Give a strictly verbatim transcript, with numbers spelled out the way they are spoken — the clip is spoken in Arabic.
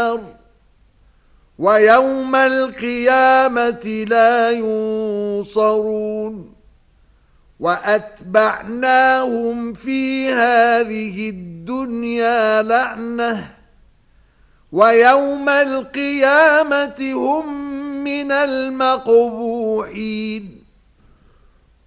النار ويوم القيامة لا ينصرون وأتبعناهم في هذه الدنيا لعنة ويوم القيامة هم من المقبوحين